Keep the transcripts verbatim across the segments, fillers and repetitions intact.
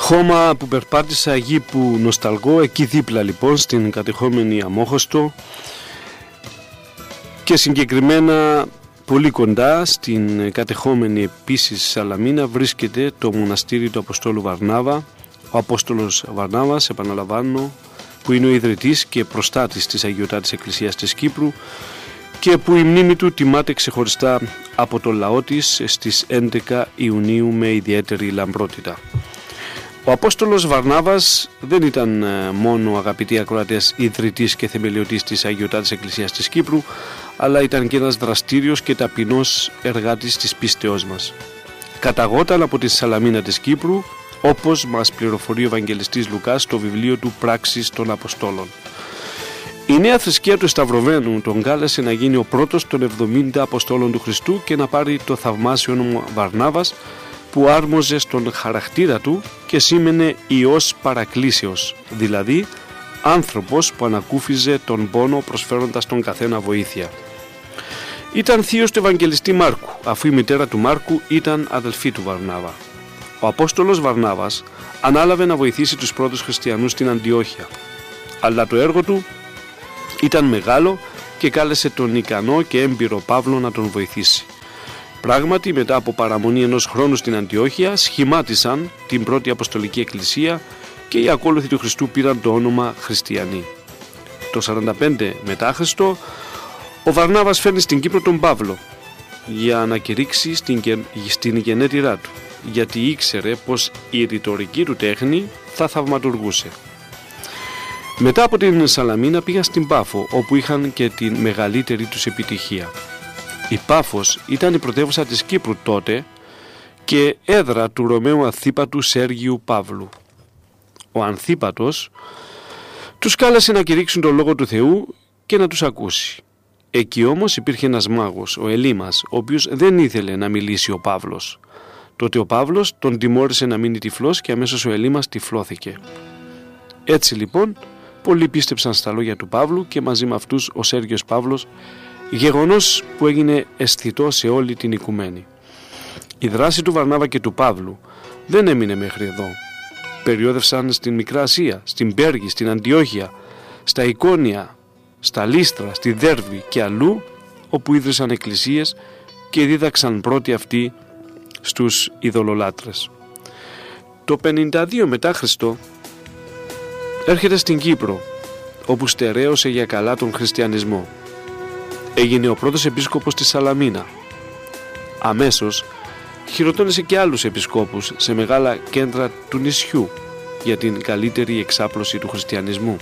Χώμα που περπάτησα, γη που νοσταλγώ, εκεί δίπλα λοιπόν στην κατεχόμενη Αμόχωστο και συγκεκριμένα πολύ κοντά στην κατεχόμενη επίσης Σαλαμίνα βρίσκεται το μοναστήρι του Αποστόλου Βαρνάβα. Ο Απόστολος Βαρνάβας, επαναλαμβάνω, που είναι ο ιδρυτής και προστάτης της Αγιωτάτης Εκκλησίας της Κύπρου και που η μνήμη του τιμάται ξεχωριστά από το λαό της στις έντεκα Ιουνίου με ιδιαίτερη λαμπρότητα. Ο Απόστολος Βαρνάβας δεν ήταν μόνο, αγαπητοί ακροατές, ιδρυτής και θεμελιωτής της Αγιωτάτης Εκκλησίας της Κύπρου, αλλά ήταν και ένας δραστήριος και ταπεινός εργάτης της πίστεώς μας. Καταγόταν από τη Σαλαμίνα της Κύπρου, όπως μας πληροφορεί ο Ευαγγελιστής Λουκάς στο βιβλίο του «Πράξεις των Αποστόλων». Η νέα θρησκεία του Σταυρωμένου τον κάλεσε να γίνει ο πρώτος των εβδομήντα Αποστόλων του Χριστού και να πάρει το θαυμάσιο όνομα Βαρνάβας, που άρμοζε στον χαρακτήρα του και σήμαινε Υιός Παρακλήσεως, δηλαδή άνθρωπος που ανακούφιζε τον πόνο προσφέροντας τον καθένα βοήθεια. Ήταν θείος του Ευαγγελιστή Μάρκου, αφού η μητέρα του Μάρκου ήταν αδελφή του Βαρνάβα. Ο Απόστολος Βαρνάβας ανάλαβε να βοηθήσει τους πρώτους χριστιανούς στην Αντιόχεια, αλλά το έργο του ήταν μεγάλο και κάλεσε τον ικανό και έμπειρο Παύλο να τον βοηθήσει. Πράγματι, μετά από παραμονή ενός χρόνου στην Αντιόχεια, σχημάτισαν την πρώτη Αποστολική Εκκλησία και οι ακόλουθοι του Χριστού πήραν το όνομα Χριστιανοί. Το σαράντα πέντε μετά Χριστό, ο Βαρνάβας φέρνει στην Κύπρο τον Παύλο για να κηρύξει στην, στην γενέτειρά του, γιατί ήξερε πως η ρητορική του τέχνη θα θαυματουργούσε. Μετά από την Σαλαμίνα πήγαν στην Πάφο, όπου είχαν και τη μεγαλύτερη τους επιτυχία. Η Πάφος ήταν η πρωτεύουσα της Κύπρου τότε και έδρα του Ρωμαίου Ανθίπατου Σέργιου Παύλου. Ο Ανθίπατος τους κάλεσε να κηρύξουν τον Λόγο του Θεού και να τους ακούσει. Εκεί όμως υπήρχε ένας μάγος, ο Ελίμας, ο οποίος δεν ήθελε να μιλήσει ο Παύλος. Τότε ο Παύλος τον τιμώρησε να μείνει τυφλός και αμέσως ο Ελίμας τυφλώθηκε. Έτσι λοιπόν πολλοί πίστεψαν στα λόγια του Παύλου και μαζί με αυτούς ο Σέργιος Παύλος, γεγονός που έγινε αισθητό σε όλη την οικουμένη. Η δράση του Βαρνάβα και του Παύλου δεν έμεινε μέχρι εδώ. Περιόδευσαν στην Μικρά Ασία, στην Πέργη, στην Αντιόχεια, στα Εικόνια, στα Λίστρα, στη Δέρβη και αλλού, όπου ίδρυσαν εκκλησίες και δίδαξαν πρώτοι αυτοί στους ειδωλολάτρες. Το πενήντα δύο μετά Χριστό έρχεται στην Κύπρο, όπου στερέωσε για καλά τον χριστιανισμό. Έγινε ο πρώτος επίσκοπος της Σαλαμίνα. Αμέσως χειροτώνησε και άλλους επισκόπους σε μεγάλα κέντρα του νησιού για την καλύτερη εξάπλωση του χριστιανισμού.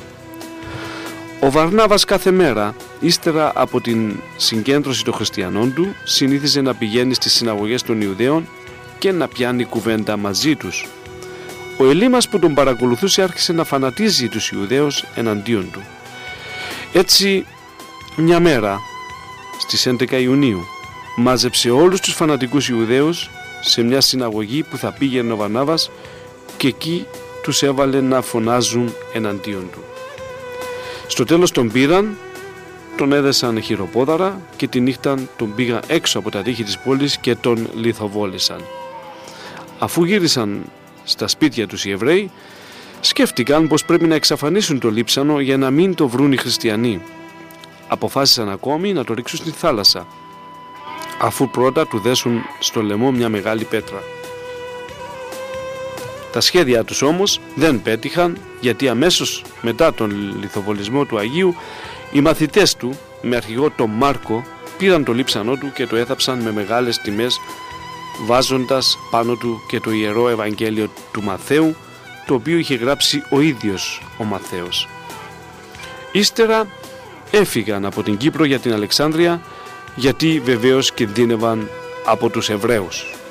Ο Βαρνάβας κάθε μέρα, ύστερα από την συγκέντρωση των χριστιανών του, συνήθιζε να πηγαίνει στις συναγωγές των Ιουδαίων και να πιάνει κουβέντα μαζί τους. Ο Ελίμας που τον παρακολουθούσε άρχισε να φανατίζει τους Ιουδαίους εναντίον του. Έτσι, μια μέρα, στις έντεκα Ιουνίου, μάζεψε όλους τους φανατικούς Ιουδαίους σε μια συναγωγή που θα πήγαινε ο Βαρνάβας και εκεί τους έβαλε να φωνάζουν εναντίον του. Στο τέλος τον πήραν, τον έδεσαν χειροπόδαρα και τη νύχτα τον πήγαν έξω από τα τείχη της πόλης και τον λιθοβόλησαν. Αφού γύρισαν στα σπίτια τους οι Εβραίοι, σκέφτηκαν πως πρέπει να εξαφανίσουν το λείψανο για να μην το βρουν οι χριστιανοί. Αποφάσισαν ακόμη να το ρίξουν στη θάλασσα, αφού πρώτα του δέσουν στο λαιμό μια μεγάλη πέτρα. Τα σχέδιά τους όμως δεν πέτυχαν, γιατί αμέσως μετά τον λιθοβολισμό του Αγίου οι μαθητές του με αρχηγό τον Μάρκο πήραν το λείψανό του και το έθαψαν με μεγάλες τιμές, βάζοντας πάνω του και το Ιερό Ευαγγέλιο του Μαθαίου, το οποίο είχε γράψει ο ίδιος ο Μαθαίος. Ύστερα έφυγαν από την Κύπρο για την Αλεξάνδρεια, γιατί βεβαίως κινδύνευαν από τους Εβραίους.